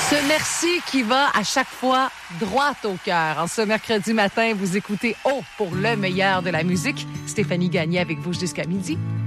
Ce merci qui va à chaque fois droit au cœur. En ce mercredi matin, vous écoutez pour le meilleur de la musique. Stéphanie Gagné avec vous jusqu'à midi.